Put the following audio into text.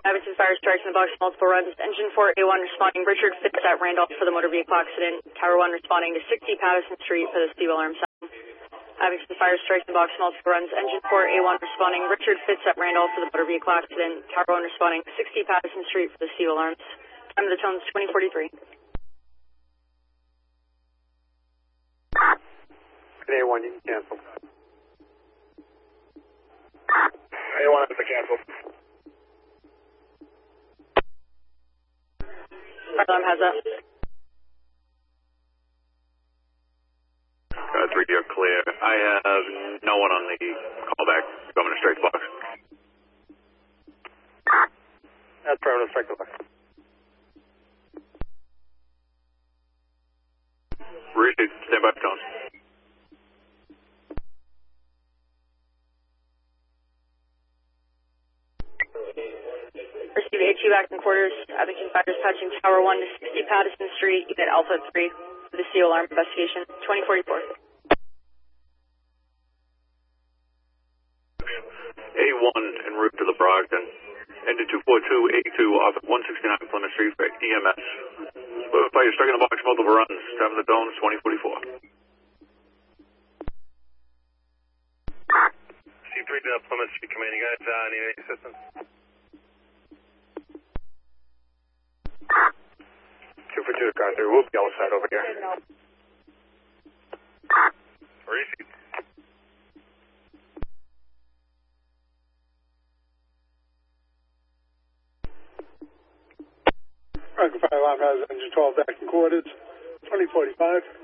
Abington Fire strikes in the box, multiple runs. Engine 4A1 responding. Richard Fitz at Randolph for the motor vehicle accident. Tower 1 responding to 60 Patterson Street for the steel alarm sound. Abington Fire strikes in the box, multiple runs. Engine 4A1 responding. Richard Fitz at Randolph for the motor vehicle accident. Tower 1 responding to 60 Patterson Street for the steel alarms. Time of the tones 2043. A1, you can cancel. A1 has to cancel. Alarm has that. 3, you're clear. I have no one on the callback. Going to strike the box. That's permanent, strike the box. Repeat, stand by for tones. Receive HU back in quarters. Abington Fire dispatching Tower 1 to 60 Patterson Street, unit Alpha 3 for the steel alarm investigation. 2044. A1 en route to the Brockton. Engine 242, A2 off at 169 Plymouth Street for EMS. Fire striking the box, multiple runs. Time of the tones 2044. C3 to Plymouth Street Command, you guys need any assistance? 2 for 2 to car through. Whoop, yellow side over here. Receive. Rocket Fire Alarm has engine 12 back in quarters. 2045.